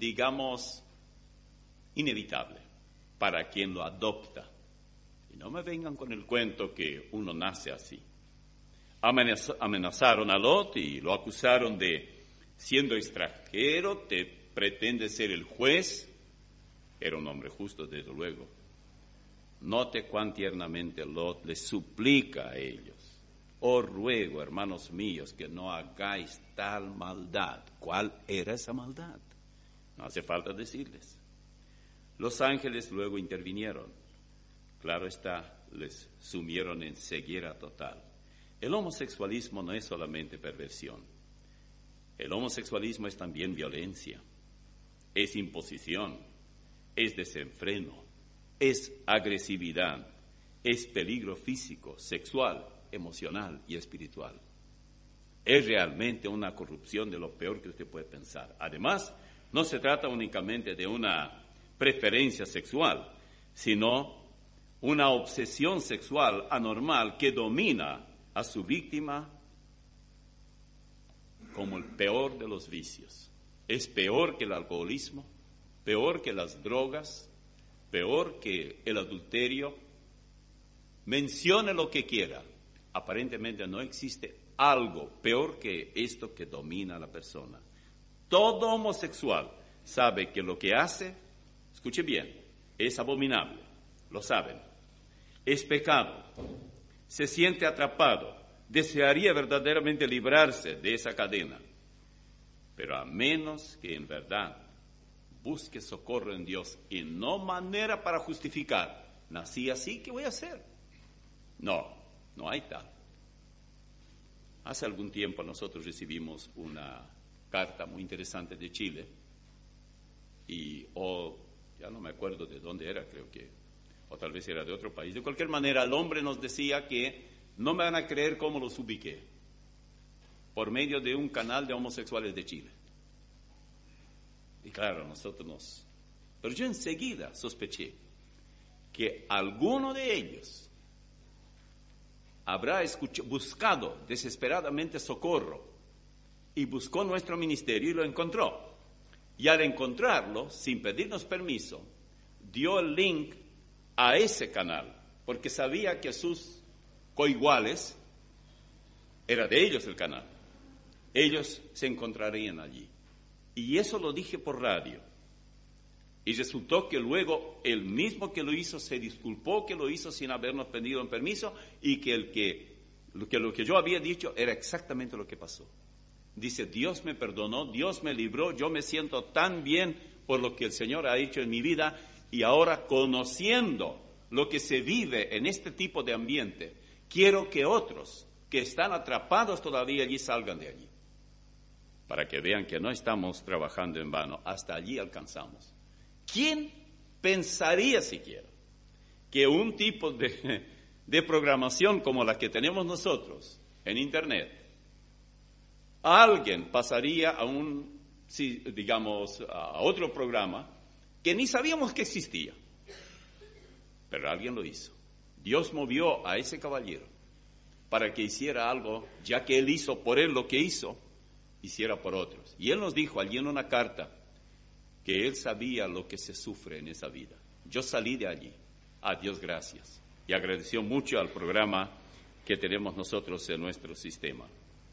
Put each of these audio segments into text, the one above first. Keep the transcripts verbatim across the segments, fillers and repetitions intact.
digamos, inevitable para quien lo adopta. Y no me vengan con el cuento que uno nace así. Amenaz- amenazaron a Lot y lo acusaron de, siendo extranjero, te pretende ser el juez. Era un hombre justo, desde luego. Note cuán tiernamente Lot les suplica a ellos: os ruego, hermanos míos, que no hagáis tal maldad. ¿Cuál era esa maldad? No hace falta decirles. Los ángeles luego intervinieron. Claro está, les sumieron en ceguera total. El homosexualismo no es solamente perversión. El homosexualismo es también violencia, es imposición, es desenfreno, es agresividad, es peligro físico, sexual, emocional y espiritual. Es realmente una corrupción de lo peor que usted puede pensar. Además, no se trata únicamente de una preferencia sexual, sino una obsesión sexual anormal que domina a su víctima como el peor de los vicios. Es peor que el alcoholismo, peor que las drogas, peor que el adulterio. Mencione lo que quiera. Aparentemente no existe algo peor que esto que domina a la persona. Todo homosexual sabe que lo que hace, escuche bien, es abominable, lo saben, es pecado, se siente atrapado, desearía verdaderamente librarse de esa cadena, pero a menos que en verdad busque socorro en Dios y no manera para justificar, nací así, ¿qué voy a hacer? No, no hay tal. Hace algún tiempo nosotros recibimos una carta muy interesante de Chile y, o ya no me acuerdo de dónde era, creo que, o tal vez era de otro país. De cualquier manera, el hombre nos decía que no me van a creer cómo los ubiqué, por medio de un canal de homosexuales de Chile. Y claro, nosotros nos... Pero yo enseguida sospeché que alguno de ellos habrá escuchado, buscado desesperadamente socorro y buscó nuestro ministerio y lo encontró. Y al encontrarlo, sin pedirnos permiso, dio el link a ese canal, porque sabía que sus coiguales, era de ellos el canal, ellos se encontrarían allí. Y eso lo dije por radio. Y resultó que luego el mismo que lo hizo se disculpó que lo hizo sin habernos pedido un permiso y que, el que, que lo que yo había dicho era exactamente lo que pasó. Dice, Dios me perdonó, Dios me libró, yo me siento tan bien por lo que el Señor ha hecho en mi vida y ahora conociendo lo que se vive en este tipo de ambiente, quiero que otros que están atrapados todavía allí salgan de allí. Para que vean que no estamos trabajando en vano, hasta allí alcanzamos. ¿Quién pensaría siquiera que un tipo de, de programación como la que tenemos nosotros en Internet, alguien pasaría a un, si, digamos, a otro programa que ni sabíamos que existía? Pero alguien lo hizo. Dios movió a ese caballero para que hiciera algo, ya que él hizo por él lo que hizo, hiciera por otros. Y él nos dijo allí en una carta que él sabía lo que se sufre en esa vida. Yo salí de allí, a Dios gracias, y agradeció mucho al programa que tenemos nosotros en nuestro sistema.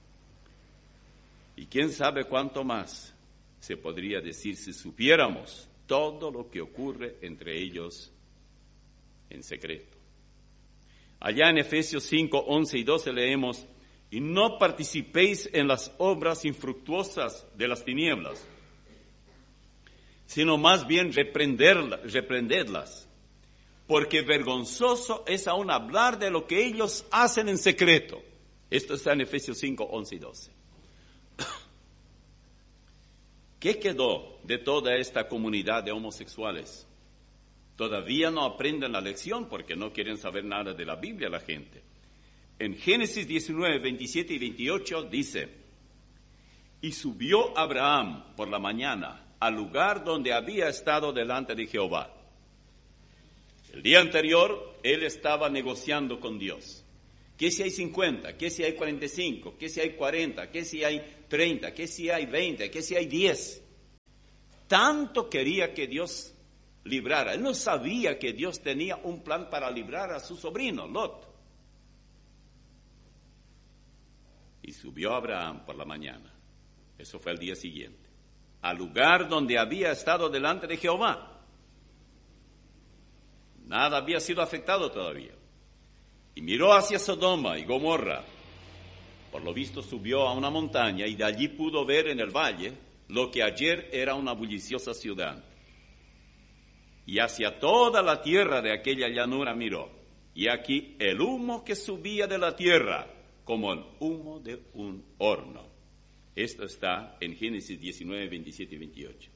Y quién sabe cuánto más se podría decir si supiéramos todo lo que ocurre entre ellos en secreto. Allá en Efesios cinco, once y doce leemos, y no participéis en las obras infructuosas de las tinieblas, sino más bien reprenderlas, reprendedlas, porque vergonzoso es aún hablar de lo que ellos hacen en secreto. Esto está en Efesios cinco, once y doce. ¿Qué quedó de toda esta comunidad de homosexuales? Todavía no aprenden la lección porque no quieren saber nada de la Biblia la gente. En Génesis diecinueve, veintisiete y veintiocho dice, y subió Abraham por la mañana al lugar donde había estado delante de Jehová. El día anterior, él estaba negociando con Dios. ¿Qué si hay cincuenta? ¿Qué si hay cuarenta y cinco? ¿Qué si hay cuarenta? ¿Qué si hay treinta? ¿Qué si hay veinte? ¿Qué si hay diez? Tanto quería que Dios librara. Él no sabía que Dios tenía un plan para librar a su sobrino, Lot. Y subió Abraham por la mañana, eso fue el día siguiente, al lugar donde había estado delante de Jehová. Nada había sido afectado todavía. Y miró hacia Sodoma y Gomorra. Por lo visto subió a una montaña y de allí pudo ver en el valle lo que ayer era una bulliciosa ciudad. Y hacia toda la tierra de aquella llanura miró. Y aquí el humo que subía de la tierra, como el humo de un horno. Esto está en Génesis diecinueve, veintisiete y veintiocho.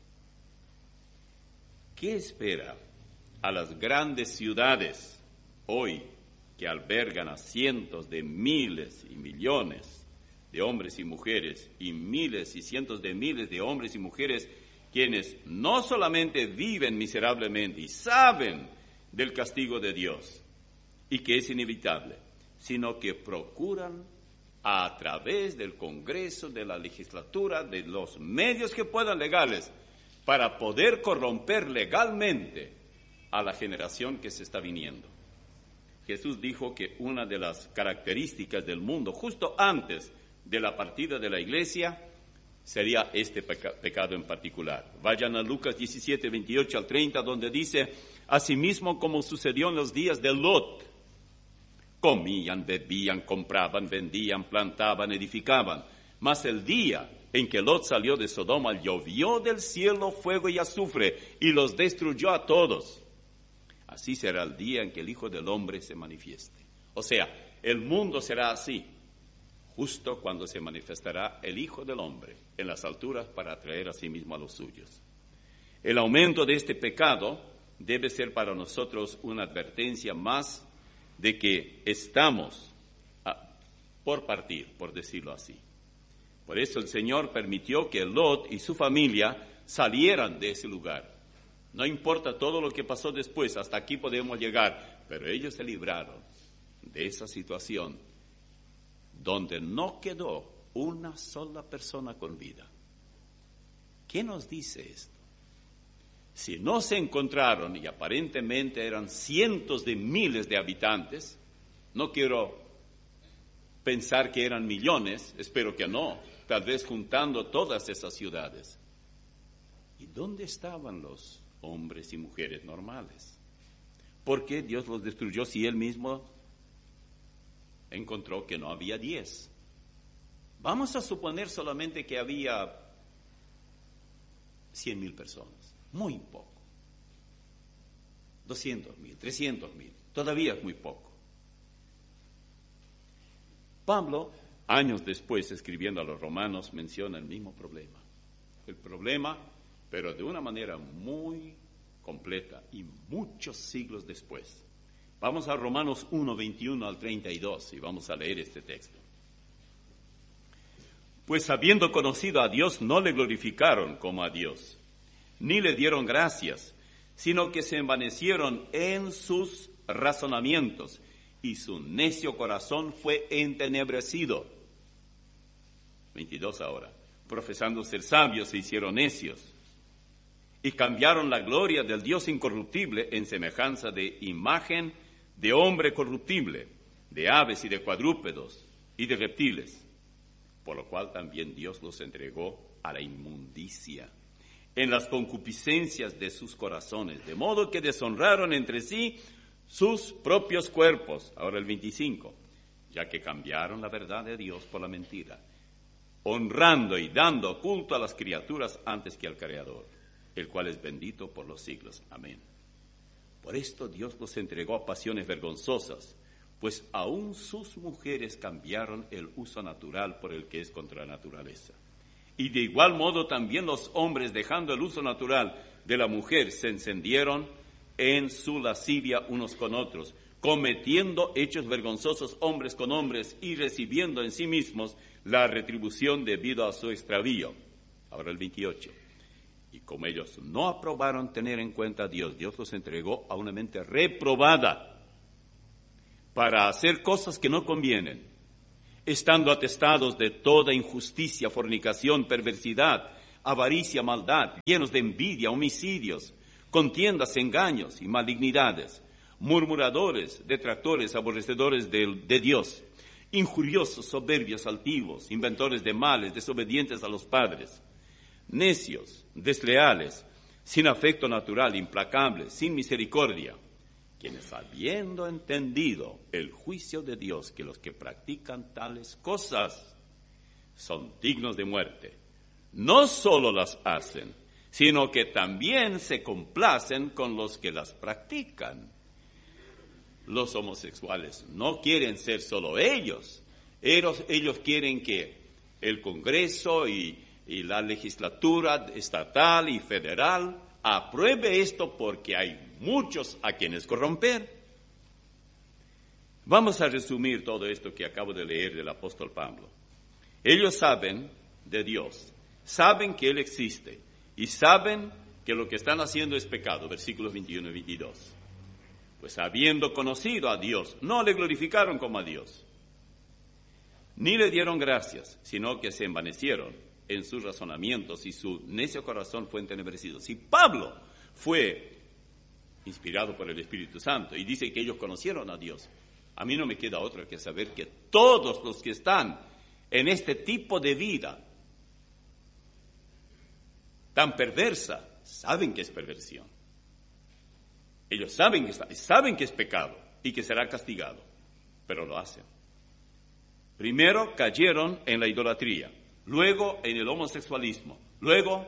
¿Qué espera a las grandes ciudades hoy que albergan a cientos de miles y millones de hombres y mujeres y miles y cientos de miles de hombres y mujeres quienes no solamente viven miserablemente y saben del castigo de Dios y que es inevitable, sino que procuran a través del Congreso, de la legislatura, de los medios que puedan legales, para poder corromper legalmente a la generación que se está viniendo? Jesús dijo que una de las características del mundo, justo antes de la partida de la iglesia, sería este peca- pecado en particular. Vayan a Lucas diecisiete, veintiocho al treinta, donde dice: asimismo como sucedió en los días de Lot, comían, bebían, compraban, vendían, plantaban, edificaban. Mas el día en que Lot salió de Sodoma, llovió del cielo fuego y azufre, y los destruyó a todos. Así será el día en que el Hijo del Hombre se manifieste. O sea, el mundo será así, justo cuando se manifestará el Hijo del Hombre en las alturas para atraer a sí mismo a los suyos. El aumento de este pecado debe ser para nosotros una advertencia más de que estamos a, por partir, por decirlo así. Por eso el Señor permitió que Lot y su familia salieran de ese lugar. No importa todo lo que pasó después, hasta aquí podemos llegar, pero ellos se libraron de esa situación donde no quedó una sola persona con vida. ¿Qué nos dice esto? Si no se encontraron, y aparentemente eran cientos de miles de habitantes, no quiero pensar que eran millones, espero que no, tal vez juntando todas esas ciudades. ¿Y dónde estaban los hombres y mujeres normales? ¿Por qué Dios los destruyó si Él mismo encontró que no había diez? Vamos a suponer solamente que había cien mil personas, muy poco. Doscientos mil, trescientos mil, todavía es muy poco. Pablo, años después, escribiendo a los romanos, menciona el mismo problema. El problema, pero de una manera muy completa y muchos siglos después. Vamos a Romanos uno, veintiuno al treinta y dos y vamos a leer este texto. Pues habiendo conocido a Dios, no le glorificaron como a Dios, ni le dieron gracias, sino que se envanecieron en sus razonamientos, y su necio corazón fue entenebrecido. veintidós ahora. Profesando ser sabios, se hicieron necios, y cambiaron la gloria del Dios incorruptible en semejanza de imagen de hombre corruptible, de aves y de cuadrúpedos y de reptiles, por lo cual también Dios los entregó a la inmundicia en las concupiscencias de sus corazones, de modo que deshonraron entre sí sus propios cuerpos. Ahora el veinticinco, ya que cambiaron la verdad de Dios por la mentira, honrando y dando culto a las criaturas antes que al Creador, el cual es bendito por los siglos. Amén. Por esto Dios los entregó a pasiones vergonzosas, pues aún sus mujeres cambiaron el uso natural por el que es contra la naturaleza. Y de igual modo también los hombres, dejando el uso natural de la mujer, se encendieron en su lascivia unos con otros, cometiendo hechos vergonzosos hombres con hombres y recibiendo en sí mismos la retribución debido a su extravío. Ahora el veintiocho. Y como ellos no aprobaron tener en cuenta a Dios, Dios los entregó a una mente reprobada para hacer cosas que no convienen, estando atestados de toda injusticia, fornicación, perversidad, avaricia, maldad, llenos de envidia, homicidios, contiendas, engaños y malignidades, murmuradores, detractores, aborrecedores de, de Dios, injuriosos, soberbios, altivos, inventores de males, desobedientes a los padres, necios, desleales, sin afecto natural, implacables, sin misericordia, quienes habiendo entendido el juicio de Dios, que los que practican tales cosas son dignos de muerte, no solo las hacen, sino que también se complacen con los que las practican. Los homosexuales no quieren ser solo ellos, ellos, ellos quieren que el Congreso y, y la legislatura estatal y federal apruebe esto porque hay muchos a quienes corromper. Vamos a resumir todo esto que acabo de leer del apóstol Pablo. Ellos saben de Dios, saben que Él existe y saben que lo que están haciendo es pecado, versículos veintiuno y veintidós. Pues habiendo conocido a Dios, no le glorificaron como a Dios, ni le dieron gracias, sino que se envanecieron en sus razonamientos y su necio corazón fue entenebrecido. Si Pablo fue inspirado por el Espíritu Santo y dice que ellos conocieron a Dios, a mí no me queda otra que saber que todos los que están en este tipo de vida tan perversa saben que es perversión. Ellos saben que, está, saben que es pecado y que será castigado, pero lo hacen. Primero cayeron en la idolatría, luego en el homosexualismo, luego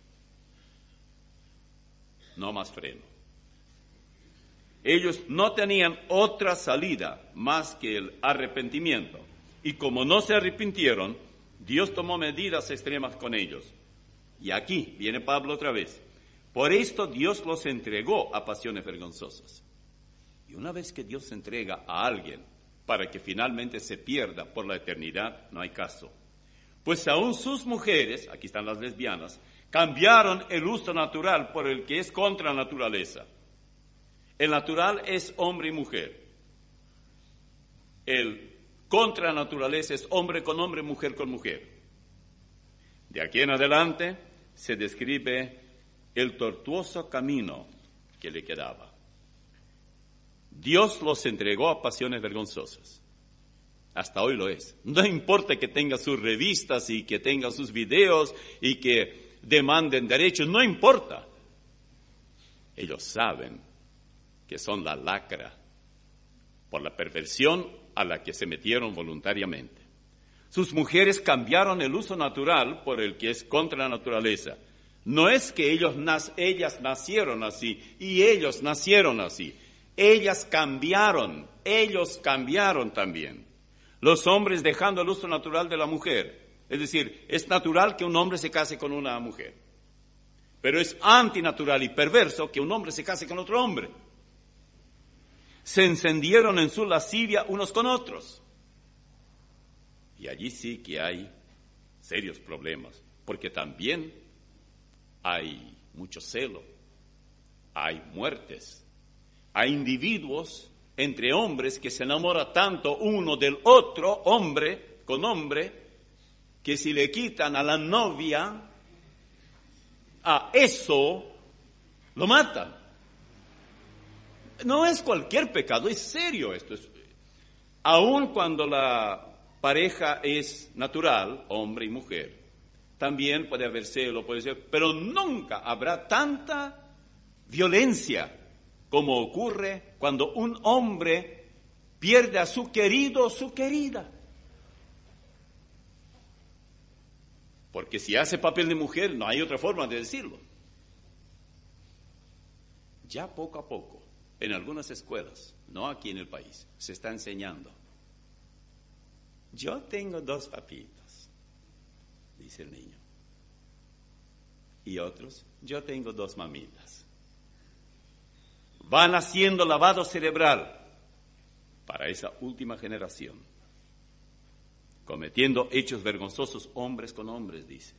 no más freno. Ellos no tenían otra salida más que el arrepentimiento, y como no se arrepintieron, Dios tomó medidas extremas con ellos. Y aquí viene Pablo otra vez. Por esto Dios los entregó a pasiones vergonzosas. Y una vez que Dios entrega a alguien para que finalmente se pierda por la eternidad, no hay caso. Pues aún sus mujeres, aquí están las lesbianas, cambiaron el uso natural por el que es contra la naturaleza. El natural es hombre y mujer. El contra la naturaleza es hombre con hombre, mujer con mujer. De aquí en adelante se describe el tortuoso camino que le quedaba. Dios los entregó a pasiones vergonzosas. Hasta hoy lo es. No importa que tenga sus revistas y que tenga sus videos y que demanden derechos, no importa. Ellos saben que son la lacra por la perversión a la que se metieron voluntariamente. Sus mujeres cambiaron el uso natural por el que es contra la naturaleza. No es que ellos, ellas nacieron así y ellos nacieron así. Ellas cambiaron, ellos cambiaron también. Los hombres dejando el uso natural de la mujer. Es decir, es natural que un hombre se case con una mujer. Pero es antinatural y perverso que un hombre se case con otro hombre. Se encendieron en su lascivia unos con otros. Y allí sí que hay serios problemas, porque también hay mucho celo, hay muertes, hay individuos entre hombres que se enamoran tanto uno del otro, hombre con hombre, que si le quitan a la novia, a eso lo matan. No es cualquier pecado, es serio esto. Es, aun cuando la pareja es natural, hombre y mujer, también puede haber celo, puede ser, pero nunca habrá tanta violencia como ocurre cuando un hombre pierde a su querido o su querida. Porque si hace papel de mujer, no hay otra forma de decirlo. Ya poco a poco, en algunas escuelas, no aquí en el país, se está enseñando. Yo tengo dos papitos, dice el niño. Y otros, yo tengo dos mamitas. Van haciendo lavado cerebral para esa última generación, cometiendo hechos vergonzosos hombres con hombres, dice.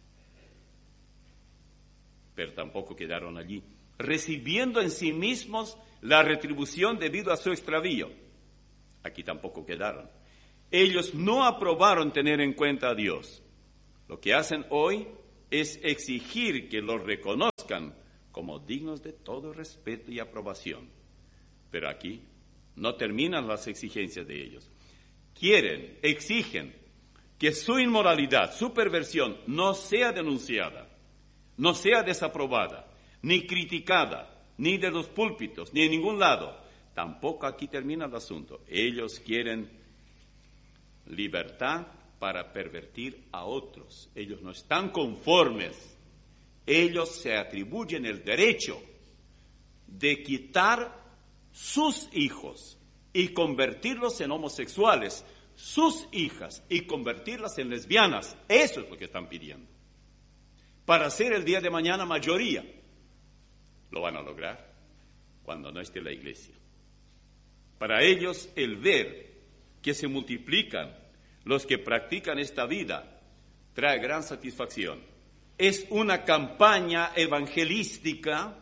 Pero tampoco quedaron allí, recibiendo en sí mismos la retribución debido a su extravío. Aquí tampoco quedaron. Ellos no aprobaron tener en cuenta a Dios. Lo que hacen hoy es exigir que los reconozcan como dignos de todo respeto y aprobación. Pero aquí no terminan las exigencias de ellos. Quieren, exigen que su inmoralidad, su perversión no sea denunciada, no sea desaprobada, ni criticada, ni de los púlpitos, ni en ningún lado. Tampoco aquí termina el asunto. Ellos quieren libertad para pervertir a otros. Ellos no están conformes. Ellos se atribuyen el derecho de quitar sus hijos y convertirlos en homosexuales, sus hijas, y convertirlas en lesbianas. Eso es lo que están pidiendo. Para ser el día de mañana mayoría. Lo van a lograr cuando no esté la iglesia. Para ellos, el ver que se multiplican los que practican esta vida trae gran satisfacción. Es una campaña evangelística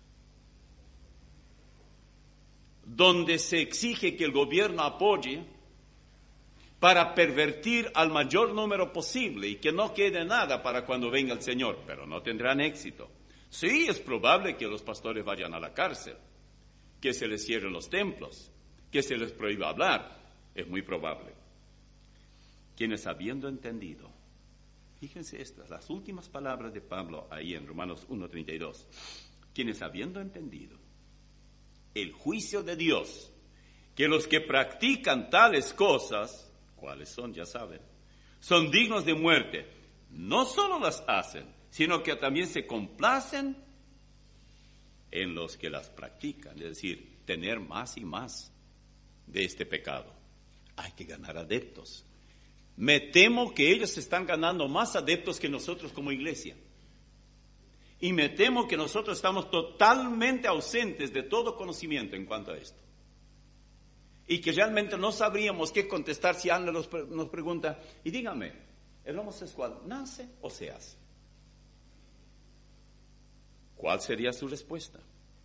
donde se exige que el gobierno apoye para pervertir al mayor número posible y que no quede nada para cuando venga el Señor, pero no tendrán éxito. Sí, es probable que los pastores vayan a la cárcel, que se les cierren los templos, que se les prohíba hablar, es muy probable. Quienes habiendo entendido, fíjense estas, las últimas palabras de Pablo ahí en Romanos uno treinta y dos, quienes habiendo entendido el juicio de Dios, que los que practican tales cosas, ¿cuáles son? Ya saben, son dignos de muerte, no solo las hacen, sino que también se complacen en los que las practican, es decir, tener más y más de este pecado. Hay que ganar adeptos. Me temo que ellos están ganando más adeptos que nosotros como iglesia. Y me temo que nosotros estamos totalmente ausentes de todo conocimiento en cuanto a esto. Y que realmente no sabríamos qué contestar si alguien nos, nos pregunta, y dígame, ¿el homosexual nace o se hace? ¿Cuál sería su respuesta?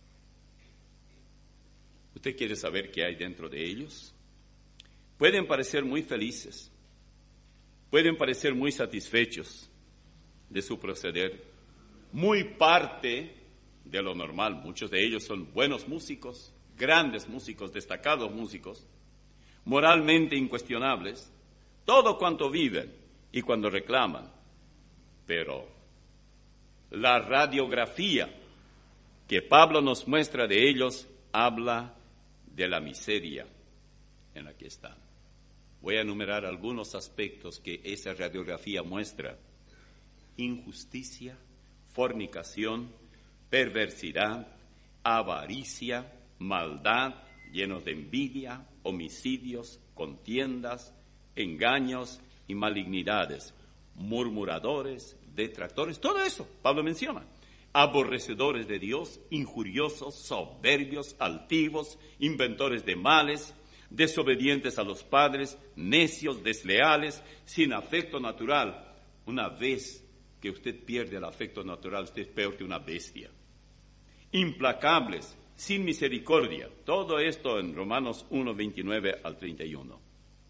¿Usted quiere saber qué hay dentro de ellos? Pueden parecer muy felices, pueden parecer muy satisfechos de su proceder, muy parte de lo normal. Muchos de ellos son buenos músicos, grandes músicos, destacados músicos, moralmente incuestionables, todo cuanto viven y cuando reclaman. Pero la radiografía que Pablo nos muestra de ellos habla de la miseria en la que están. Voy a enumerar algunos aspectos que esa radiografía muestra: injusticia, fornicación, perversidad, avaricia, maldad, llenos de envidia, homicidios, contiendas, engaños y malignidades, murmuradores, detractores, todo eso Pablo menciona. Aborrecedores de Dios, injuriosos, soberbios, altivos, inventores de males, desobedientes a los padres, necios, desleales, sin afecto natural. Una vez que usted pierde el afecto natural, usted es peor que una bestia. Implacables, sin misericordia. Todo esto en Romanos uno, veintinueve al treinta y uno.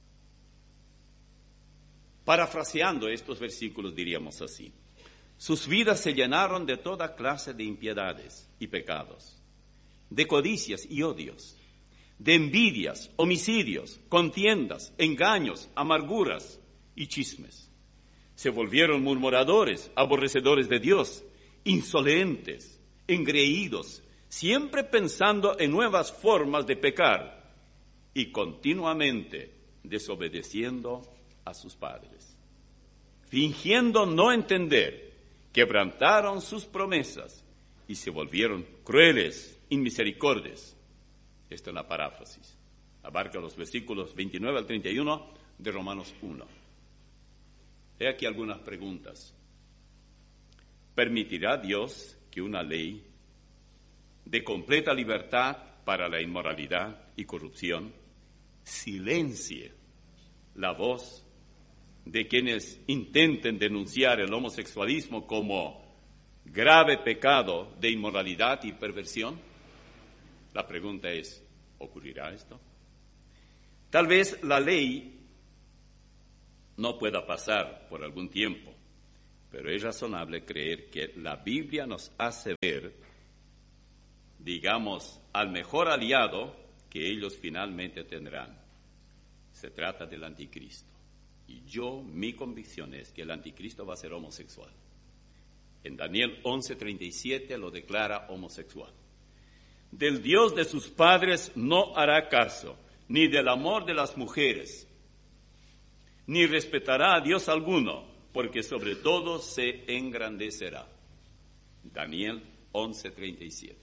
Parafraseando estos versículos diríamos así: sus vidas se llenaron de toda clase de impiedades y pecados, de codicias y odios, de envidias, homicidios, contiendas, engaños, amarguras y chismes. Se volvieron murmuradores, aborrecedores de Dios, insolentes, engreídos, siempre pensando en nuevas formas de pecar y continuamente desobedeciendo a sus padres. Fingiendo no entender, quebrantaron sus promesas y se volvieron crueles, inmisericordias. Esta es la paráfrasis. Abarca los versículos veintinueve al treinta y uno de Romanos uno. He aquí algunas preguntas. ¿Permitirá Dios que una ley de completa libertad para la inmoralidad y corrupción silencie la voz de quienes intenten denunciar el homosexualismo como grave pecado de inmoralidad y perversión? La pregunta es, ¿ocurrirá esto? Tal vez la ley no pueda pasar por algún tiempo, Pero es razonable creer que la Biblia nos hace ver, digamos, al mejor aliado que ellos finalmente tendrán. Se trata del anticristo. Y yo, mi convicción es que el anticristo va a ser homosexual. En Daniel once treinta y siete lo declara homosexual. Del Dios de sus padres no hará caso, ni del amor de las mujeres, ni respetará a Dios alguno, porque sobre todo se engrandecerá. Daniel once treinta y siete.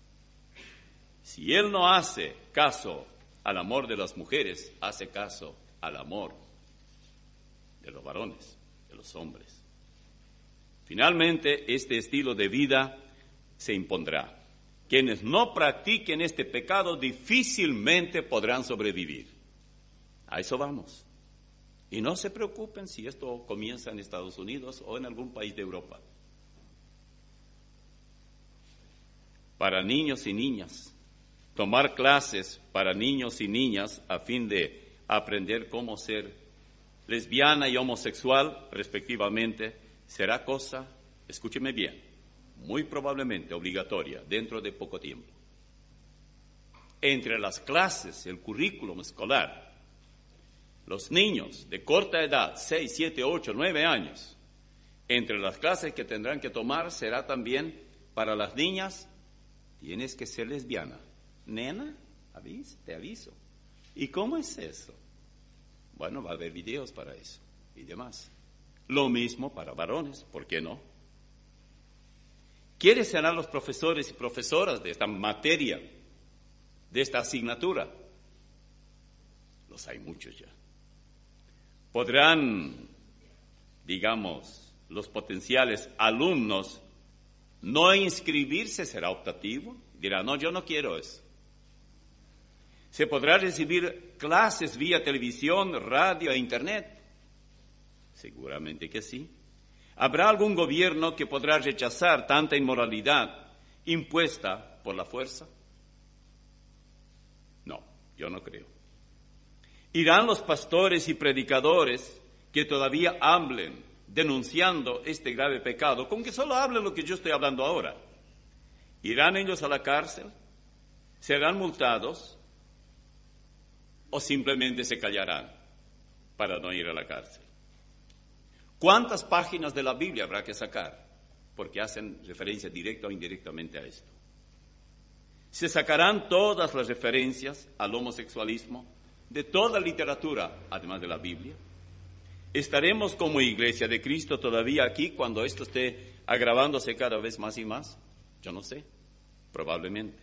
Si él no hace caso al amor de las mujeres, hace caso al amor de los varones, de los hombres. Finalmente, este estilo de vida se impondrá. Quienes no practiquen este pecado difícilmente podrán sobrevivir. A eso vamos. Y no se preocupen si esto comienza en Estados Unidos o en algún país de Europa. Para niños y niñas, tomar clases para niños y niñas a fin de aprender cómo ser lesbiana y homosexual, respectivamente, será cosa, escúcheme bien, muy probablemente obligatoria dentro de poco tiempo. Entre las clases, el currículum escolar, los niños de corta edad, seis, siete, ocho, nueve años, entre las clases que tendrán que tomar será también para las niñas, tienes que ser lesbiana. Nena, aviso, te aviso. ¿Y cómo es eso? Bueno, va a haber videos para eso y demás. Lo mismo para varones, ¿por qué no? ¿Quiénes serán los profesores y profesoras de esta materia, de esta asignatura? Los hay muchos ya. ¿Podrán, digamos, los potenciales alumnos no inscribirse? ¿Será optativo? Dirán, no, yo no quiero eso. ¿Se podrá recibir clases vía televisión, radio e internet? Seguramente que sí. ¿Habrá algún gobierno que podrá rechazar tanta inmoralidad impuesta por la fuerza? No, yo no creo. ¿Irán los pastores y predicadores que todavía hablen denunciando este grave pecado, con que solo hablen lo que yo estoy hablando ahora? ¿Irán ellos a la cárcel? ¿Serán multados? ¿O simplemente se callarán para no ir a la cárcel? ¿Cuántas páginas de la Biblia habrá que sacar? Porque hacen referencia directa o indirectamente a esto. ¿Se sacarán todas las referencias al homosexualismo de toda literatura, además de la Biblia? ¿Estaremos como Iglesia de Cristo todavía aquí cuando esto esté agravándose cada vez más y más? Yo no sé, probablemente.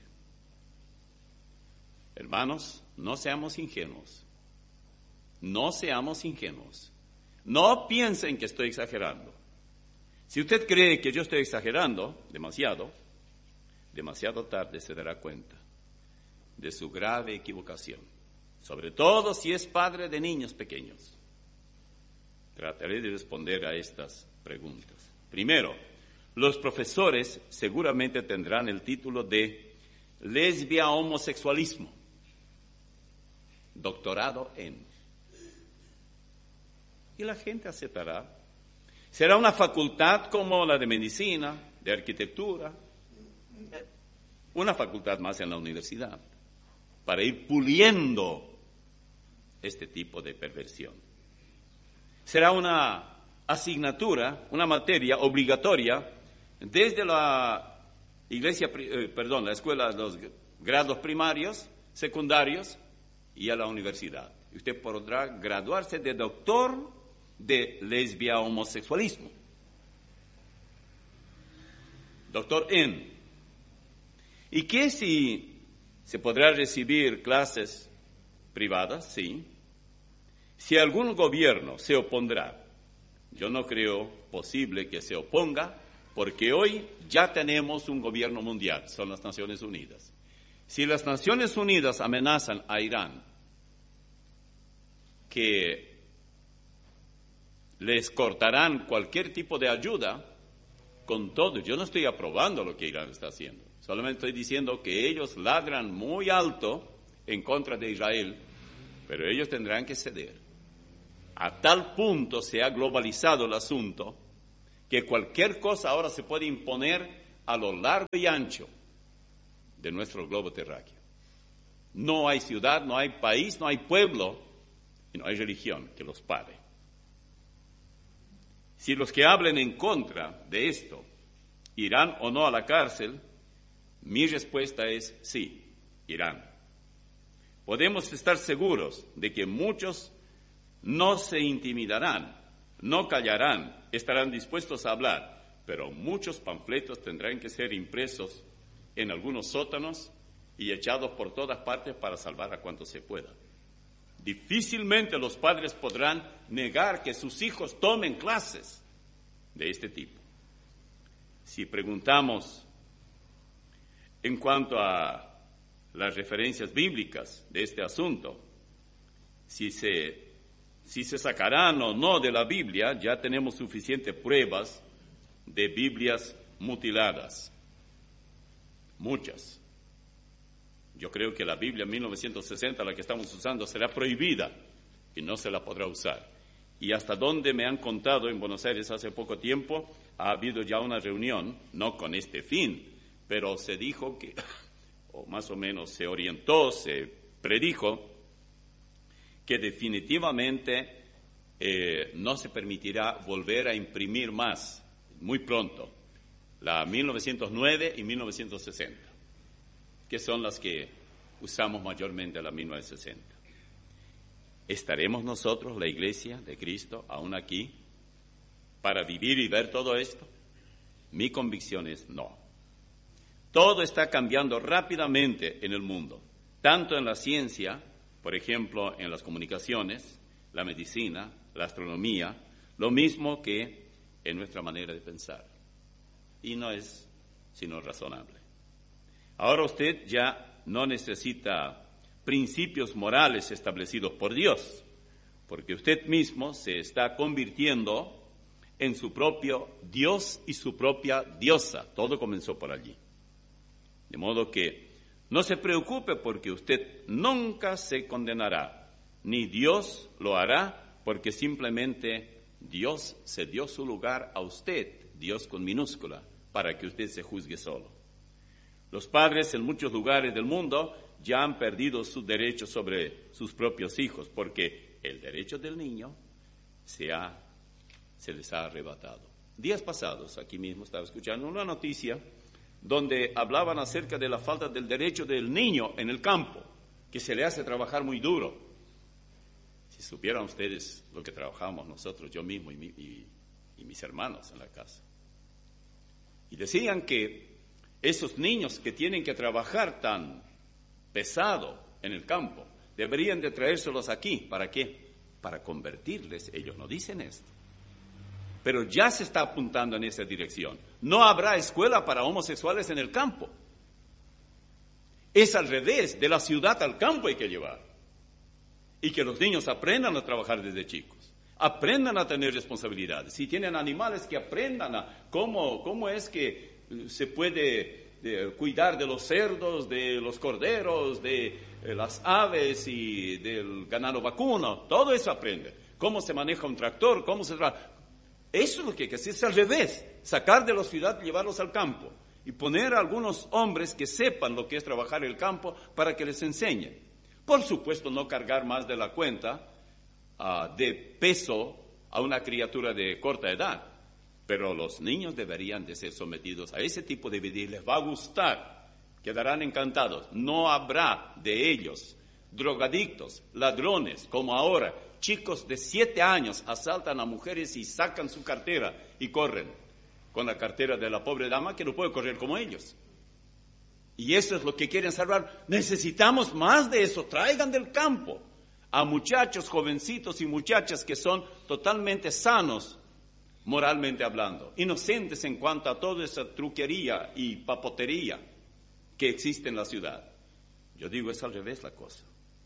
Hermanos, no seamos ingenuos. No seamos ingenuos. No piensen que estoy exagerando. Si usted cree que yo estoy exagerando demasiado, demasiado tarde se dará cuenta de su grave equivocación, sobre todo si es padre de niños pequeños. Trataré de responder a estas preguntas. Primero, los profesores seguramente tendrán el título de lesbia homosexualismo, doctorado en. Y la gente aceptará. Será una facultad como la de medicina, de arquitectura, una facultad más en la universidad, para ir puliendo este tipo de perversión. Será una asignatura, una materia obligatoria desde la iglesia, eh, perdón, la escuela de los grados primarios, secundarios y a la universidad. Y usted podrá graduarse de doctor de lesbia homosexualismo. Doctor en. ¿Y qué si se podrá recibir clases privadas? Sí. Si algún gobierno se opondrá, yo no creo posible que se oponga, porque hoy ya tenemos un gobierno mundial, son las Naciones Unidas. Si las Naciones Unidas amenazan a Irán que les cortarán cualquier tipo de ayuda, con todo, yo no estoy aprobando lo que Irán está haciendo, solamente estoy diciendo que ellos ladran muy alto en contra de Israel, pero ellos tendrán que ceder. A tal punto se ha globalizado el asunto que cualquier cosa ahora se puede imponer a lo largo y ancho de nuestro globo terráqueo. No hay ciudad, no hay país, no hay pueblo y no hay religión que los pare. Si los que hablen en contra de esto irán o no a la cárcel, mi respuesta es sí, irán. Podemos estar seguros de que muchos no se intimidarán, no callarán, estarán dispuestos a hablar, pero muchos panfletos tendrán que ser impresos en algunos sótanos y echados por todas partes para salvar a cuanto se pueda. Difícilmente los padres podrán negar que sus hijos tomen clases de este tipo. Si preguntamos en cuanto a las referencias bíblicas de este asunto, si se, si se sacarán o no de la Biblia, ya tenemos suficientes pruebas de Biblias mutiladas. Muchas. Yo creo que la Biblia mil novecientos sesenta, la que estamos usando, será prohibida y no se la podrá usar. Y hasta donde me han contado en Buenos Aires hace poco tiempo, ha habido ya una reunión, no con este fin, pero se dijo que, o más o menos se orientó, se predijo, que definitivamente eh, no se permitirá volver a imprimir más, muy pronto, la mil novecientos nueve y mil novecientos sesenta, que son las que usamos mayormente, la mil novecientos sesenta. ¿Estaremos nosotros, la Iglesia de Cristo, aún aquí, para vivir y ver todo esto? Mi convicción es no. Todo está cambiando rápidamente en el mundo, tanto en la ciencia, por ejemplo, en las comunicaciones, la medicina, la astronomía, lo mismo que en nuestra manera de pensar. Y no es sino razonable. Ahora usted ya no necesita principios morales establecidos por Dios, porque usted mismo se está convirtiendo en su propio Dios y su propia diosa. Todo comenzó por allí. De modo que no se preocupe porque usted nunca se condenará, ni Dios lo hará, porque simplemente Dios se dio su lugar a usted, Dios con minúscula, para que usted se juzgue solo. Los padres en muchos lugares del mundo ya han perdido su derecho sobre sus propios hijos, porque el derecho del niño se, ha, se les ha arrebatado. Días pasados, aquí mismo estaba escuchando una noticia donde hablaban acerca de la falta del derecho del niño en el campo, que se le hace trabajar muy duro. Si supieran ustedes lo que trabajamos nosotros, yo mismo y, mi, y, y mis hermanos en la casa. Y decían que esos niños que tienen que trabajar tan pesado en el campo, deberían de traérselos aquí. ¿Para qué? Para convertirles. Ellos no dicen esto, pero ya se está apuntando en esa dirección. No habrá escuela para homosexuales en el campo. Es al revés, de la ciudad al campo hay que llevar. Y que los niños aprendan a trabajar desde chicos, aprendan a tener responsabilidades. Si tienen animales, que aprendan a cómo, cómo es que se puede de, cuidar de los cerdos, de los corderos, de eh, las aves y del ganado vacuno. Todo eso aprende. Cómo se maneja un tractor, cómo se trabaja. Eso es lo que hay que hacer, es al revés, sacar de la ciudad y llevarlos al campo y poner a algunos hombres que sepan lo que es trabajar el campo para que les enseñen. Por supuesto, no cargar más de la cuenta uh, de peso a una criatura de corta edad, pero los niños deberían de ser sometidos a ese tipo de vida y les va a gustar, quedarán encantados. No habrá de ellos drogadictos, ladrones, como ahora. Chicos de siete años asaltan a mujeres y sacan su cartera y corren con la cartera de la pobre dama que no puede correr como ellos. Y eso es lo que quieren salvar. Necesitamos más de eso. Traigan del campo a muchachos, jovencitos y muchachas que son totalmente sanos, moralmente hablando, inocentes en cuanto a toda esa truquería y papotería que existe en la ciudad. Yo digo, es al revés la cosa.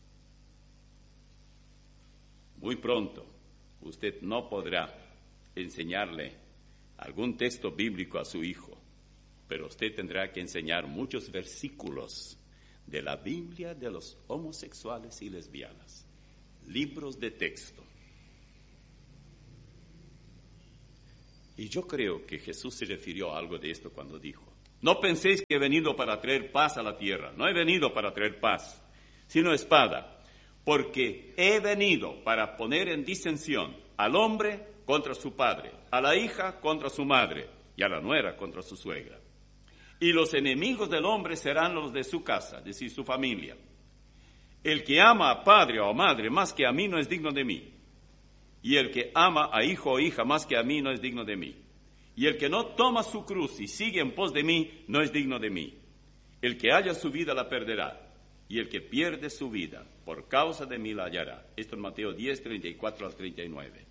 Muy pronto, usted no podrá enseñarle algún texto bíblico a su hijo, pero usted tendrá que enseñar muchos versículos de la Biblia de los homosexuales y lesbianas, libros de texto. Y yo creo que Jesús se refirió a algo de esto cuando dijo, no penséis que he venido para traer paz a la tierra, no he venido para traer paz, sino espada, porque he venido para poner en disensión al hombre contra su padre, a la hija contra su madre y a la nuera contra su suegra. Y los enemigos del hombre serán los de su casa, es decir, su familia. El que ama a padre o a madre más que a mí no es digno de mí. Y el que ama a hijo o hija más que a mí no es digno de mí. Y el que no toma su cruz y sigue en pos de mí no es digno de mí. El que halla su vida la perderá. Y el que pierde su vida por causa de mí la hallará. Esto en Mateo diez, treinta y cuatro al treinta y nueve.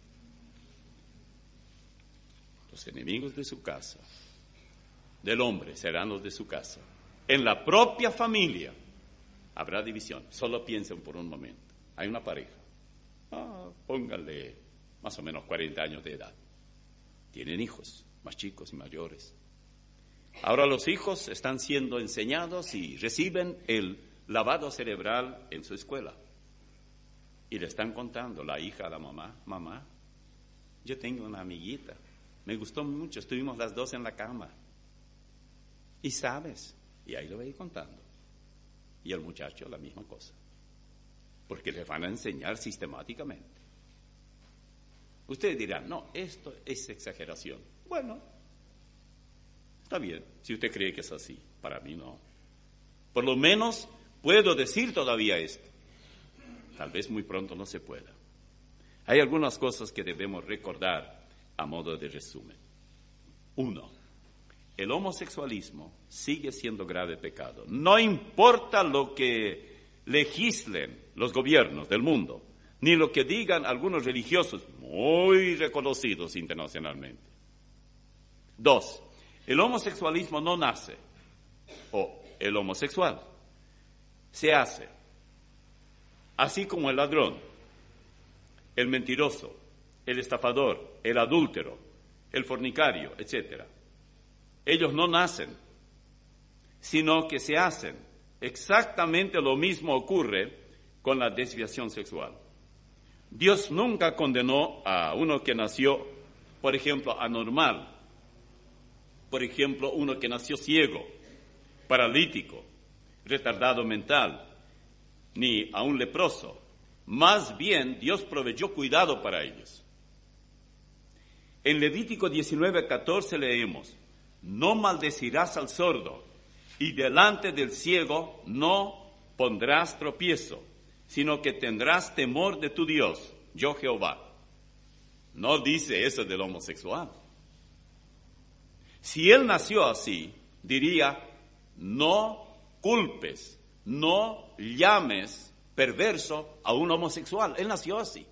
Los enemigos de su casa, del hombre, serán los de su casa. En la propia familia habrá división. Solo piensen por un momento. Hay una pareja. Ah, pónganle más o menos cuarenta años de edad. Tienen hijos, más chicos y mayores. Ahora los hijos están siendo enseñados y reciben el lavado cerebral en su escuela. Y le están contando la hija a la mamá, mamá, yo tengo una amiguita, me gustó mucho, estuvimos las dos en la cama. Y sabes, y ahí lo voy contando. Y el muchacho la misma cosa. Porque le van a enseñar sistemáticamente. Ustedes dirán, no, esto es exageración. Bueno, está bien, si usted cree que es así. Para mí no. Por lo menos puedo decir todavía esto. Tal vez muy pronto no se pueda. Hay algunas cosas que debemos recordar a modo de resumen. Uno, el homosexualismo sigue siendo grave pecado. No importa lo que legislen los gobiernos del mundo, ni lo que digan algunos religiosos muy reconocidos internacionalmente. Dos, el homosexualismo no nace, o el homosexual se hace, así como el ladrón, el mentiroso, el estafador, el adúltero, el fornicario, etcétera. Ellos no nacen, sino que se hacen. Exactamente lo mismo ocurre con la desviación sexual. Dios nunca condenó a uno que nació, por ejemplo, anormal, por ejemplo, uno que nació ciego, paralítico, retardado mental, ni a un leproso. Más bien, Dios proveyó cuidado para ellos. En Levítico diecinueve, catorce leemos, no maldecirás al sordo, y delante del ciego no pondrás tropiezo, sino que tendrás temor de tu Dios, yo Jehová. No dice eso del homosexual. Si él nació así, diría, no culpes, no llames perverso a un homosexual. Él nació así.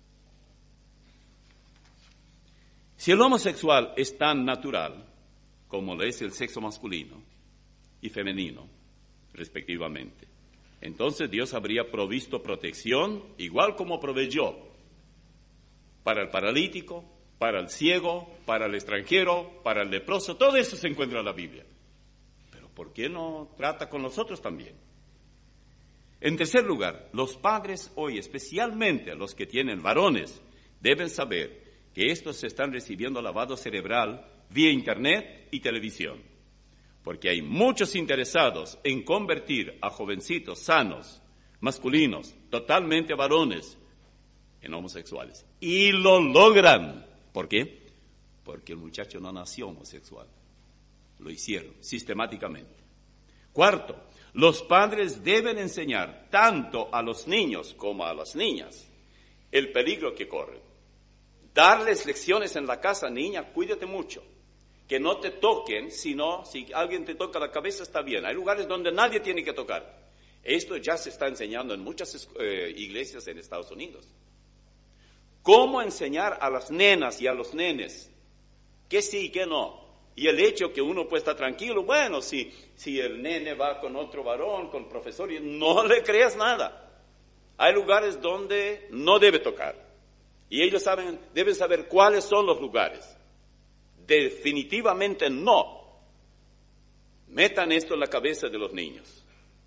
Si el homosexual es tan natural como lo es el sexo masculino y femenino, respectivamente, entonces Dios habría provisto protección, igual como proveyó para el paralítico, para el ciego, para el extranjero, para el leproso. Todo eso se encuentra en la Biblia. Pero ¿por qué no trata con nosotros también? En tercer lugar, los padres hoy, especialmente los que tienen varones, deben saber que estos están recibiendo lavado cerebral vía internet y televisión, porque hay muchos interesados en convertir a jovencitos sanos, masculinos, totalmente varones, en homosexuales. Y lo logran. ¿Por qué? Porque el muchacho no nació homosexual. Lo hicieron sistemáticamente. Cuarto, los padres deben enseñar tanto a los niños como a las niñas el peligro que corren. Darles lecciones en la casa, niña, cuídate mucho. Que no te toquen, sino si alguien te toca la cabeza está bien. Hay lugares donde nadie tiene que tocar. Esto ya se está enseñando en muchas eh, iglesias en Estados Unidos. ¿Cómo enseñar a las nenas y a los nenes que sí y que no? Y el hecho que uno puede estar tranquilo, bueno, si, si el nene va con otro varón, con profesor, no le creas nada. Hay lugares donde no debe tocar. Y ellos saben, deben saber cuáles son los lugares. Definitivamente no. Metan esto en la cabeza de los niños.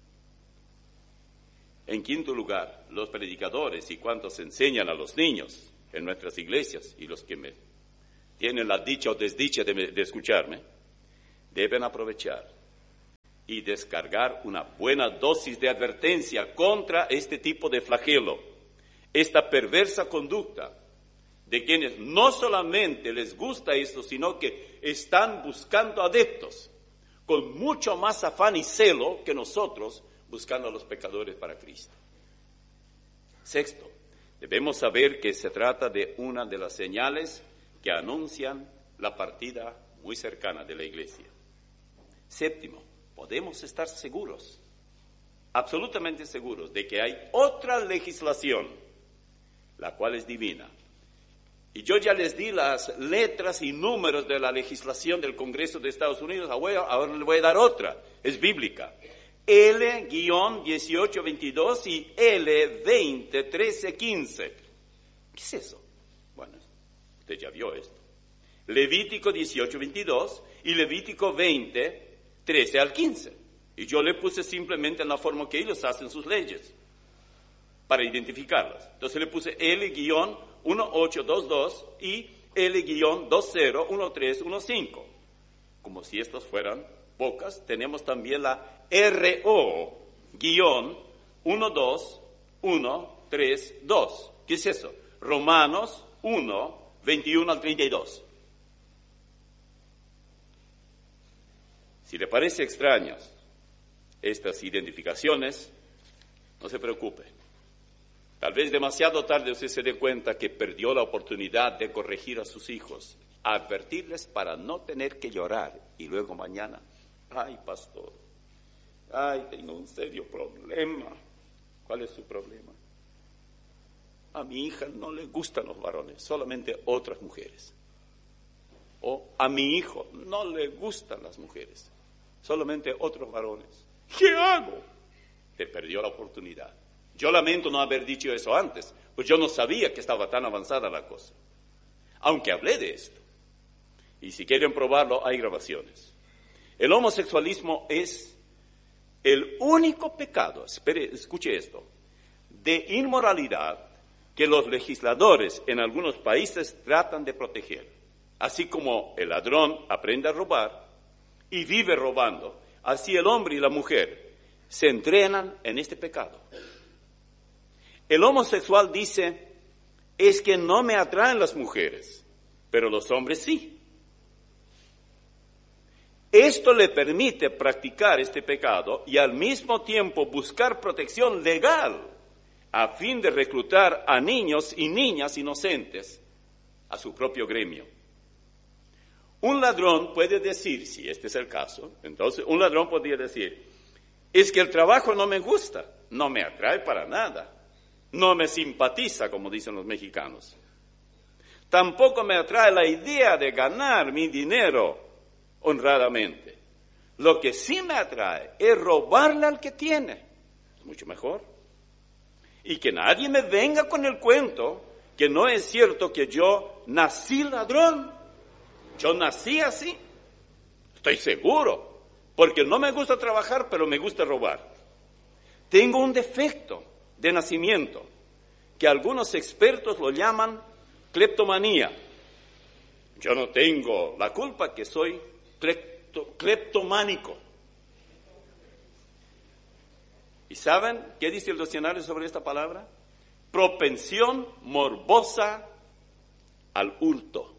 En quinto lugar, los predicadores y cuantos enseñan a los niños en nuestras iglesias y los que me tienen la dicha o desdicha de, de escucharme, deben aprovechar y descargar una buena dosis de advertencia contra este tipo de flagelo, esta perversa conducta de quienes no solamente les gusta esto, sino que están buscando adeptos con mucho más afán y celo que nosotros buscando a los pecadores para Cristo. Sexto, debemos saber que se trata de una de las señales que anuncian la partida muy cercana de la iglesia. Séptimo, podemos estar seguros, absolutamente seguros, de que hay otra legislación, la cual es divina. Y yo ya les di las letras y números de la legislación del Congreso de Estados Unidos, ahora les voy a dar otra, es bíblica. L dieciocho veintidós y L veinte trece quince. ¿Qué es eso? Bueno, usted ya vio esto. Levítico dieciocho veintidós y Levítico veinte trece al quince. Y yo le puse simplemente en la forma que ellos hacen sus leyes, para identificarlas. Entonces le puse L dieciocho veintidós y L veinte trece quince. Como si estos fueran pocas, tenemos también la R O doce treinta y dos. ¿Qué es eso? Romanos uno, veintiuno al treinta y dos. Si le parece extrañas estas identificaciones, no se preocupe. Tal vez demasiado tarde usted se dé cuenta que perdió la oportunidad de corregir a sus hijos, advertirles para no tener que llorar y luego mañana, ay pastor, ay tengo un serio problema. ¿Cuál es su problema? A mi hija no le gustan los varones, solamente otras mujeres. O a mi hijo no le gustan las mujeres, solamente otros varones. ¿Qué hago? Te perdió la oportunidad. Yo lamento no haber dicho eso antes, pues yo no sabía que estaba tan avanzada la cosa. Aunque hablé de esto. Y si quieren probarlo, hay grabaciones. El homosexualismo es el único pecado, espere, escuche esto, de inmoralidad que los legisladores en algunos países tratan de proteger. Así como el ladrón aprende a robar y vive robando, así el hombre y la mujer se entrenan en este pecado. El homosexual dice, es que no me atraen las mujeres, pero los hombres sí. Esto le permite practicar este pecado y al mismo tiempo buscar protección legal a fin de reclutar a niños y niñas inocentes a su propio gremio. Un ladrón puede decir, si este es el caso, entonces un ladrón podría decir, es que el trabajo no me gusta, no me atrae para nada. No me simpatiza, como dicen los mexicanos. Tampoco me atrae la idea de ganar mi dinero honradamente. Lo que sí me atrae es robarle al que tiene. Es mucho mejor. Y que nadie me venga con el cuento que no es cierto que yo nací ladrón. Yo nací así. Estoy seguro. Porque no me gusta trabajar, pero me gusta robar. Tengo un defecto de nacimiento, que algunos expertos lo llaman cleptomanía. Yo no tengo la culpa que soy clepto, cleptománico. ¿Y saben qué dice el diccionario sobre esta palabra? Propensión morbosa al hurto.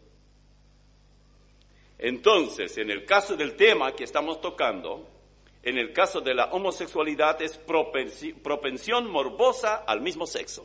Entonces, en el caso del tema que estamos tocando, en el caso de la homosexualidad es propensión morbosa al mismo sexo.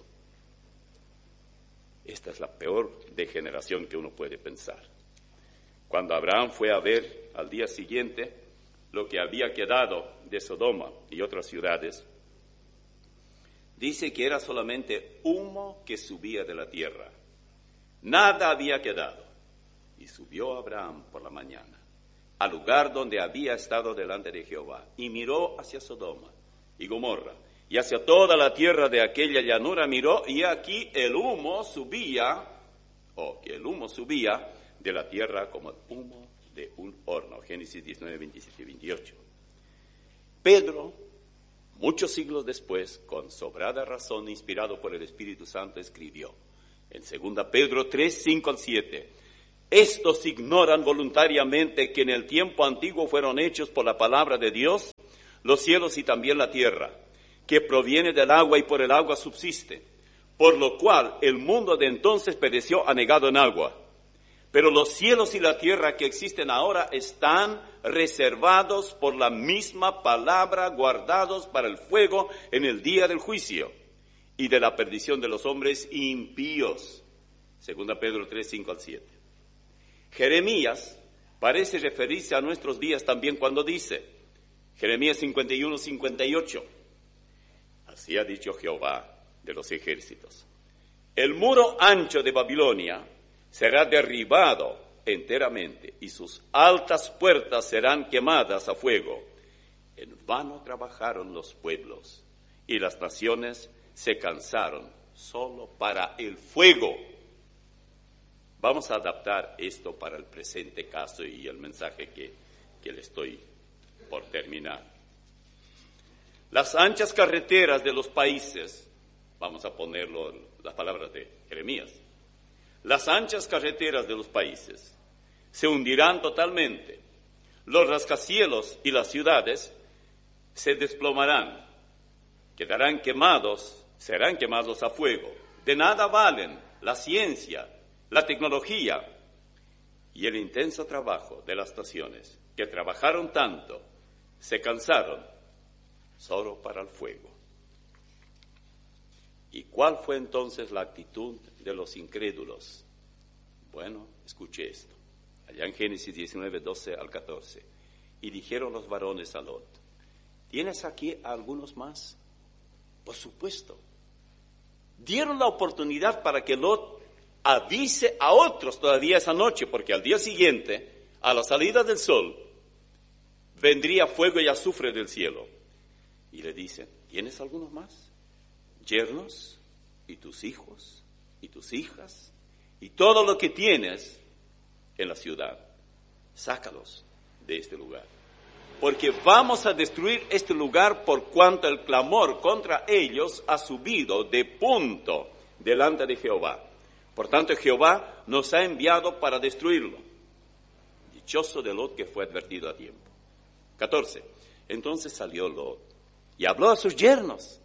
Esta es la peor degeneración que uno puede pensar. Cuando Abraham fue a ver al día siguiente lo que había quedado de Sodoma y otras ciudades, dice que era solamente humo que subía de la tierra. Nada había quedado. Y subió Abraham por la mañana al lugar donde había estado delante de Jehová, y miró hacia Sodoma y Gomorra, y hacia toda la tierra de aquella llanura miró, y aquí el humo subía, o que el humo subía de la tierra como el humo de un horno. Génesis diecinueve, veintisiete y veintiocho. Pedro, muchos siglos después, con sobrada razón, inspirado por el Espíritu Santo, escribió en segunda Pedro tres, cinco al siete, Estos ignoran voluntariamente que en el tiempo antiguo fueron hechos por la palabra de Dios los cielos y también la tierra, que proviene del agua y por el agua subsiste, por lo cual el mundo de entonces pereció anegado en agua. Pero los cielos y la tierra que existen ahora están reservados por la misma palabra, guardados para el fuego en el día del juicio y de la perdición de los hombres impíos. Segunda Pedro tres, cinco al siete. Jeremías parece referirse a nuestros días también cuando dice, Jeremías cincuenta y uno, cincuenta y ocho, así ha dicho Jehová de los ejércitos, el muro ancho de Babilonia será derribado enteramente y sus altas puertas serán quemadas a fuego. En vano trabajaron los pueblos y las naciones se cansaron solo para el fuego. Vamos a adaptar esto para el presente caso y el mensaje que, que le estoy por terminar. Las anchas carreteras de los países, vamos a ponerlo en las palabras de Jeremías, las anchas carreteras de los países se hundirán totalmente, los rascacielos y las ciudades se desplomarán, quedarán quemados, serán quemados a fuego. De nada valen la ciencia, la tecnología y el intenso trabajo de las naciones que trabajaron tanto, se cansaron solo para el fuego. ¿Y cuál fue entonces la actitud de los incrédulos? Bueno, escuche esto. Allá en Génesis diecinueve, doce al catorce. Y dijeron los varones a Lot, ¿tienes aquí a algunos más? Por supuesto. Dieron la oportunidad para que Lot avise a otros todavía esa noche, porque al día siguiente, a la salida del sol, vendría fuego y azufre del cielo. Y le dicen, ¿tienes algunos más? Yernos, y tus hijos, y tus hijas, y todo lo que tienes en la ciudad, sácalos de este lugar. Porque vamos a destruir este lugar por cuanto el clamor contra ellos ha subido de punto delante de Jehová. Por tanto, Jehová nos ha enviado para destruirlo. Dichoso de Lot que fue advertido a tiempo. catorce. Entonces salió Lot y habló a sus yernos,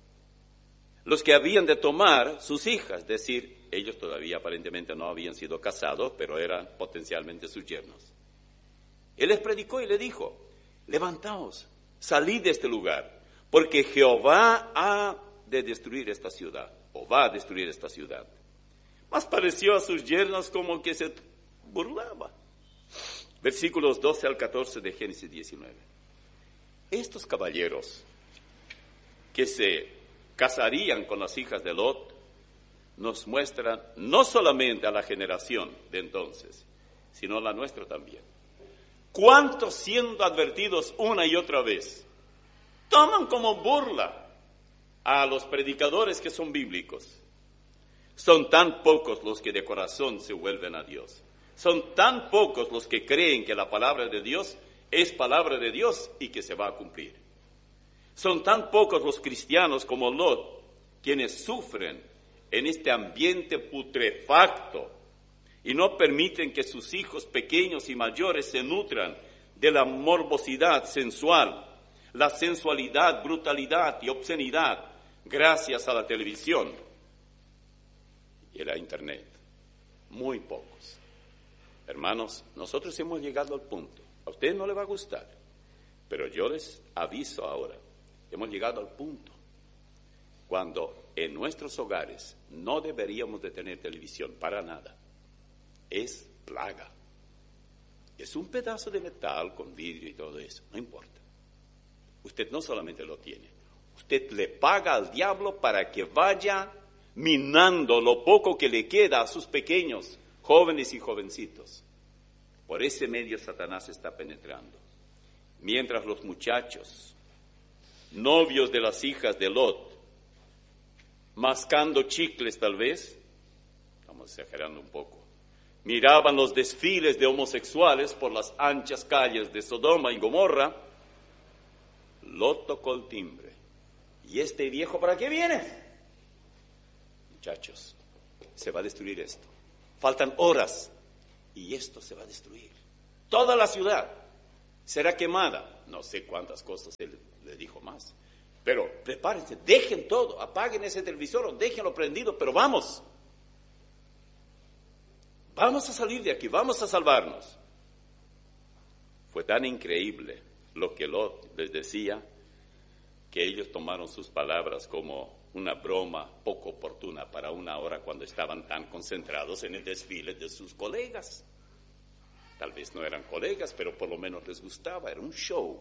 los que habían de tomar sus hijas, es decir, ellos todavía aparentemente no habían sido casados, pero eran potencialmente sus yernos. Él les predicó y le dijo, levantaos, salid de este lugar, porque Jehová ha de destruir esta ciudad, o va a destruir esta ciudad. Mas pareció a sus yernos como que se burlaba. Versículos doce al catorce de Génesis diecinueve. Estos caballeros que se casarían con las hijas de Lot nos muestran no solamente a la generación de entonces, sino a la nuestra también. ¿Cuántos siendo advertidos una y otra vez toman como burla a los predicadores que son bíblicos? Son tan pocos los que de corazón se vuelven a Dios. Son tan pocos los que creen que la palabra de Dios es palabra de Dios y que se va a cumplir. Son tan pocos los cristianos como Lot quienes sufren en este ambiente putrefacto y no permiten que sus hijos pequeños y mayores se nutran de la morbosidad sensual, la sensualidad, brutalidad y obscenidad gracias a la televisión y a la internet. Muy pocos. Hermanos, nosotros hemos llegado al punto, a ustedes no les va a gustar, pero yo les aviso ahora, hemos llegado al punto cuando en nuestros hogares no deberíamos de tener televisión para nada. Es plaga. Es un pedazo de metal con vidrio y todo eso, no importa. Usted no solamente lo tiene, usted le paga al diablo para que vaya minando lo poco que le queda a sus pequeños, jóvenes y jovencitos. Por ese medio Satanás está penetrando. Mientras los muchachos, novios de las hijas de Lot, mascando chicles tal vez, estamos exagerando un poco, miraban los desfiles de homosexuales por las anchas calles de Sodoma y Gomorra, Lot tocó el timbre. ¿Y este viejo para qué viene? Muchachos, se va a destruir esto. Faltan horas y esto se va a destruir. Toda la ciudad será quemada. No sé cuántas cosas él le dijo más. Pero prepárense, dejen todo, apaguen ese televisor o déjenlo prendido, pero vamos. Vamos a salir de aquí, vamos a salvarnos. Fue tan increíble lo que Lot les decía que ellos tomaron sus palabras como una broma poco oportuna para una hora cuando estaban tan concentrados en el desfile de sus colegas. Tal vez no eran colegas, pero por lo menos les gustaba, era un show.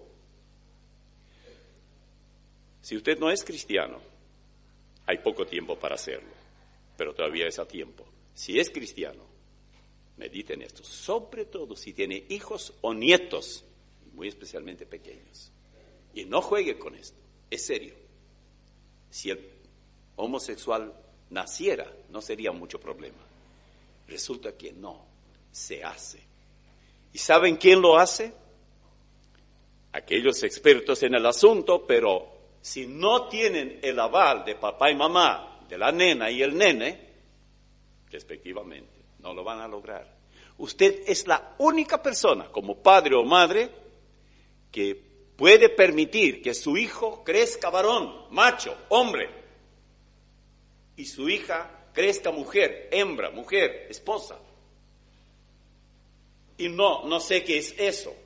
Si usted no es cristiano, hay poco tiempo para hacerlo, pero todavía es a tiempo. Si es cristiano, medite en esto, sobre todo si tiene hijos o nietos, muy especialmente pequeños. Y no juegue con esto, es serio. Si el homosexual naciera, no sería mucho problema. Resulta que no, se hace. ¿Y saben quién lo hace? Aquellos expertos en el asunto, pero si no tienen el aval de papá y mamá, de la nena y el nene, respectivamente, no lo van a lograr. Usted es la única persona, como padre o madre, que puede permitir que su hijo crezca varón, macho, hombre, y su hija crezca mujer, hembra, mujer, esposa. Y no, no sé qué es eso.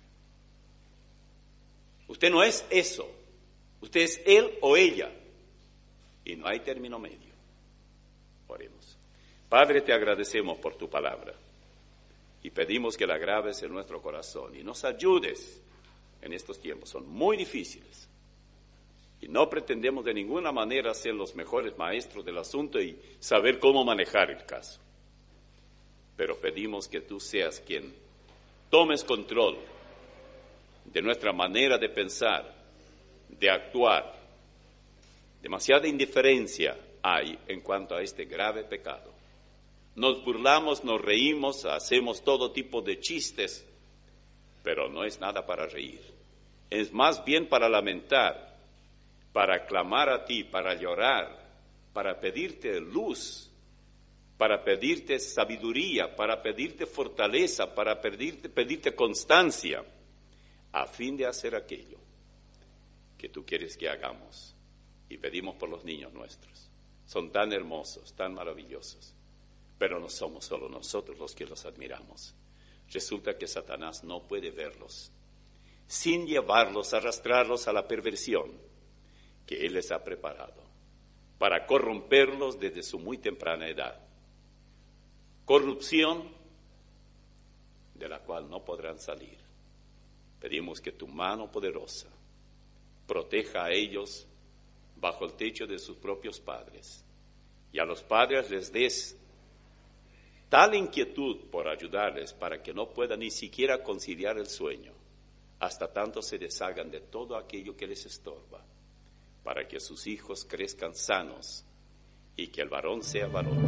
Usted no es eso. Usted es él o ella. Y no hay término medio. Oremos. Padre, te agradecemos por tu palabra. Y pedimos que la graves en nuestro corazón. Y nos ayudes en estos tiempos. Son muy difíciles. Y no pretendemos de ninguna manera ser los mejores maestros del asunto y saber cómo manejar el caso. Pero pedimos que tú seas quien tomes control de nuestra manera de pensar, de actuar. Demasiada indiferencia hay en cuanto a este grave pecado. Nos burlamos, nos reímos, hacemos todo tipo de chistes, pero no es nada para reír. Es más bien para lamentar, para clamar a ti, para llorar, para pedirte luz, para pedirte sabiduría, para pedirte fortaleza, para pedirte, pedirte constancia, a fin de hacer aquello que tú quieres que hagamos. Y pedimos por los niños nuestros. Son tan hermosos, tan maravillosos, pero no somos solo nosotros los que los admiramos. Resulta que Satanás no puede verlos sin llevarlos, arrastrarlos a la perversión que él les ha preparado para corromperlos desde su muy temprana edad. Corrupción de la cual no podrán salir. Pedimos que tu mano poderosa proteja a ellos bajo el techo de sus propios padres, y a los padres les des tal inquietud por ayudarles para que no puedan ni siquiera conciliar el sueño, hasta tanto se deshagan de todo aquello que les estorba, para que sus hijos crezcan sanos y que el varón sea varón.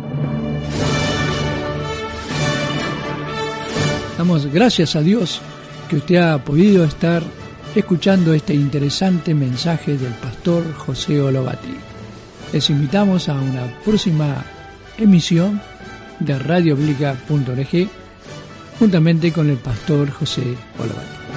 Damos gracias a Dios que usted ha podido estar escuchando este interesante mensaje del pastor José Olobati. Les invitamos a una próxima emisión de radio biblica punto org juntamente con el pastor José Olobati.